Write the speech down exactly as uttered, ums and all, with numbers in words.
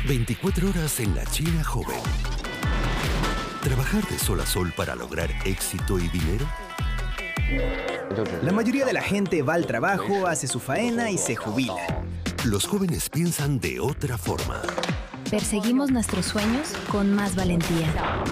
veinticuatro horas en la China joven. ¿Trabajar de sol a sol para lograr éxito y dinero? La mayoría de la gente va al trabajo, hace su faena y se jubila. Los jóvenes piensan de otra forma. Perseguimos nuestros sueños con más valentía.